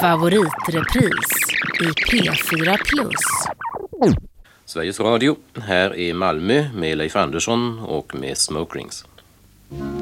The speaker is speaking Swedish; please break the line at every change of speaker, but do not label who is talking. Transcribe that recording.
favoritrepris i P4 Plus.
Sveriges Radio, här är Malmö med Leif Andersson och med Smoke Rings.